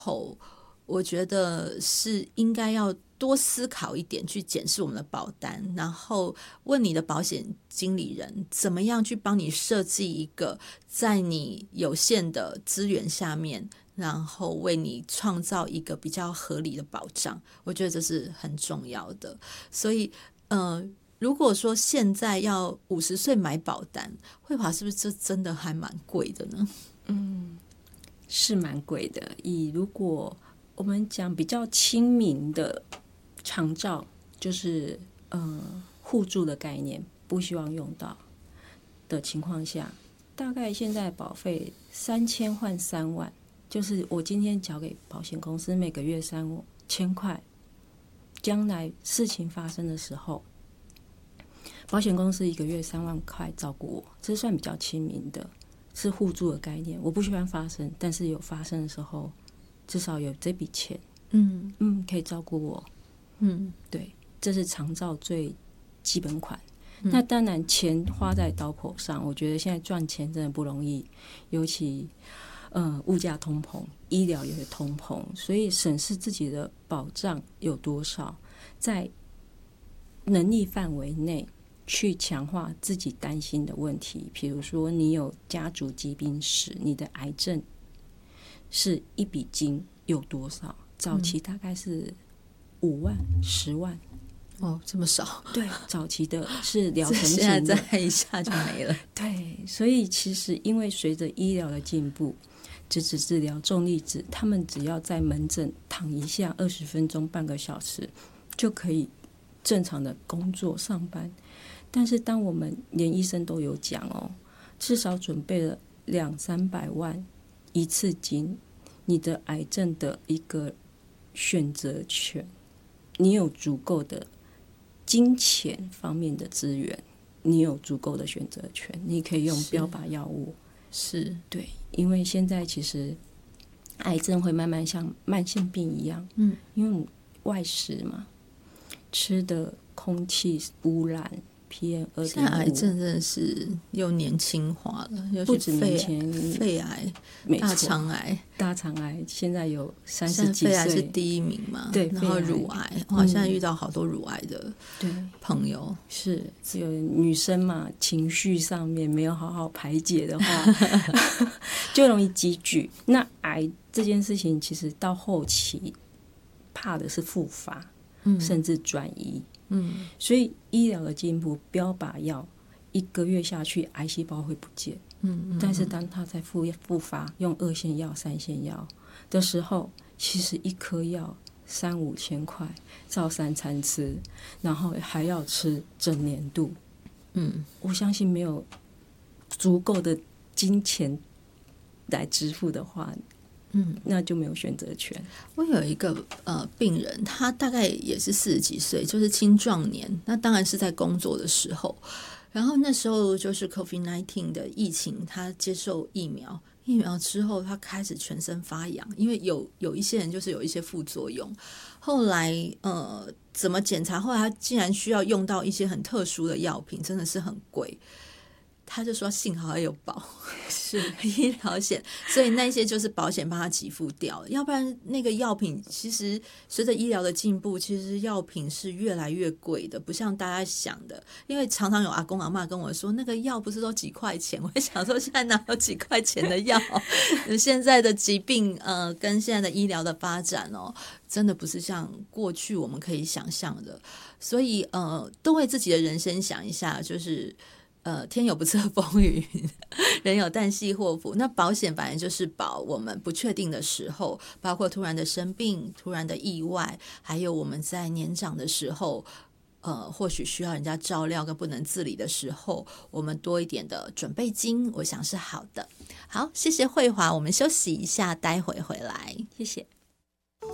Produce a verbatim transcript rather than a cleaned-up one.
后，我觉得是应该要多思考一点，去检视我们的保单，然后问你的保险经理人怎么样去帮你设计一个在你有限的资源下面，然后为你创造一个比较合理的保障。我觉得这是很重要的。所以呃，如果说现在要五十岁买保单，慧华是不是这真的还蛮贵的呢？ 嗯，是蛮贵的。以如果我们讲比较亲民的长照，就是呃互助的概念，不希望用到的情况下，大概现在保费三千换三万，就是我今天缴给保险公司每个月三千块，将来事情发生的时候，保险公司一个月三万块照顾我，这算比较亲民的，是互助的概念。我不喜欢发生，但是有发生的时候，至少有这笔钱， 嗯嗯，可以照顾我。 嗯， 对，这是长照最基本款。嗯、那当然，钱花在刀口上，我觉得现在赚钱真的不容易，尤其呃物价通膨，医疗也会通膨，所以审视自己的保障有多少，在能力范围内去强化自己担心的问题。比如说，你有家族疾病史，你的癌症是一笔金有多少？早期大概是五万、十万。 哦，这么少？ 对，早期的是疗程型的， 现在再一下就没了。 对，所以其实因为随着医疗的进步，质子治疗、重粒子，他们只要在门诊躺一下二十分钟、半个小时，就可以正常的工作上班。但是当我们连医生都有讲哦，至少准备了两三百万一次金，你的癌症的一个选择权，你有足够的金钱方面的资源，你有足够的选择权，你可以用标靶药物。 是， 对，因为现在其实癌症会慢慢像慢性病一样， 嗯， 因为外食嘛，吃的空气污染 P M 二点五， 现在癌症真的是又年轻化了，尤其不止年轻， 肺癌、大肠癌、 大肠癌现在有三十几岁， 肺癌是第一名嘛？ 对， 然后乳癌，哇、嗯，现在遇到好多乳癌的朋友， 嗯、是只有女生嘛，情绪上面没有好好排解的话，就容易积聚。那癌这件事情，其实到后期怕的是复发，嗯、甚至转移。嗯，所以医疗的进步，标靶药一个月下去，癌细胞会不见。嗯, 嗯，但是当它在复复发，用二线药、三线药的时候，其实一颗药三五千块，照三餐吃，然后还要吃整年度。嗯，我相信没有足够的金钱来支付的话，嗯，那就没有选择权。 我有一个呃病人，他大概也是四十几岁，就是青壮年，那当然是在工作的时候，然后那时候就是 COVID 十九 的疫情，他接受疫苗，疫苗之后他开始全身发痒，因为有有一些人就是有一些副作用，后来呃怎么检查，后来他竟然需要用到一些很特殊的药品，真的是很贵。他就说幸好还有保是医疗险，所以那些就是保险帮他给付掉了，要不然那个药品其实随着医疗的进步，其实药品是越来越贵的，不像大家想的。因为常常有阿公阿嬷跟我说，那个药不是都几块钱，我想说现在哪有几块钱的药现在的疾病呃跟现在的医疗的发展哦，真的不是像过去我们可以想象的，所以呃都为自己的人生想一下，就是呃，天有不测风云，人有旦夕祸福。那保险反正就是保我们不确定的时候，包括突然的生病、突然的意外，还有我们在年长的时候，呃，或许需要人家照料跟不能自理的时候，我们多一点的准备金，我想是好的。好，谢谢慧华，我们休息一下，待会回来。 谢谢。